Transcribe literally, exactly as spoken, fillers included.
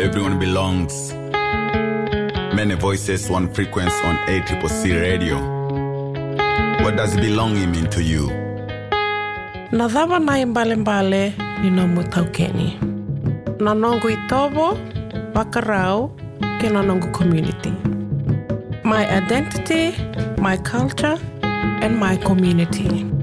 everyone belongs. Many voices, one frequency on A C C C radio. What does belonging mean to you? Nadhava nai mbale mbale ni no mutaukeni. Nanongu itovo, wakarau, ke nanongu community. My identity, my culture, and my community.